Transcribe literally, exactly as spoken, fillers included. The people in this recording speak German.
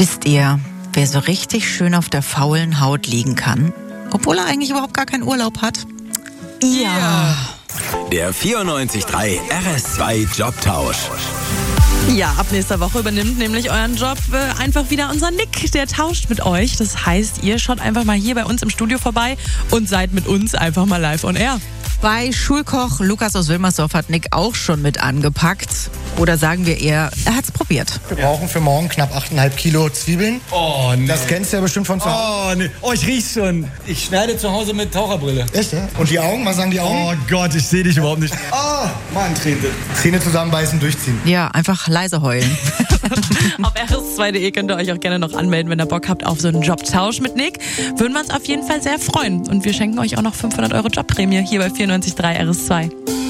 Wisst ihr, wer so richtig schön auf der faulen Haut liegen kann, obwohl er eigentlich überhaupt gar keinen Urlaub hat? Ja. Der vierundneunzig Komma drei R S zwei Jobtausch. Ja, ab nächster Woche übernimmt nämlich euren Job äh, einfach wieder unser Nick. Der tauscht mit euch. Das heißt, ihr schaut einfach mal hier bei uns im Studio vorbei und seid mit uns einfach mal live on air. Bei Schulkoch Lukas aus Wilmersdorf hat Nick auch schon mit angepackt. Oder sagen wir eher, er hat's probiert. Wir brauchen für morgen knapp acht Komma fünf Kilo Zwiebeln. Oh, nee. Das kennst du ja bestimmt von zu Hause. Oh, nee. Oh, ich riech's schon. Ich schneide zu Hause mit Taucherbrille. Echt, ja? Und die Augen? Was sagen die Augen? Oh Gott, ich sehe dich überhaupt nicht. Oh, Mann, Träne. Zähne zusammenbeißen, durchziehen. Ja, einfach leise heulen. Auf R S zwei Punkt de könnt ihr euch auch gerne noch anmelden, wenn ihr Bock habt auf so einen Jobtausch mit Nick. Würden wir uns auf jeden Fall sehr freuen. Und wir schenken euch auch noch fünfhundert Euro Jobprämie hier bei vierundneunzig Komma drei R S zwei.